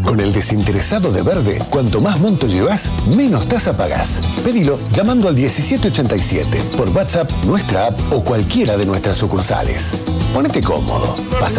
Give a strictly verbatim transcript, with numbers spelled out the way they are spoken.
Con el desinteresado de Verde, cuanto más monto llevas, menos tasa pagás. Pedilo llamando al diecisiete ochenta y siete, por WhatsApp, nuestra app o cualquiera de nuestras sucursales. Ponete cómodo. Pasa